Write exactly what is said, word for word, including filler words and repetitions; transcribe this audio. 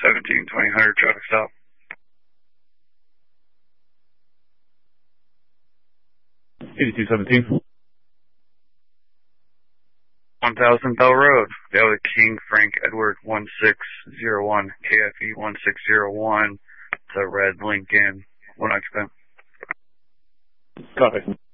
seventeen twenty hundred traffic stop. eighty-two seventeen. one thousand Bell Road. Delta King Frank Edward one six zero one, K F E one six zero one, to Red Lincoln, one occupant. Copy.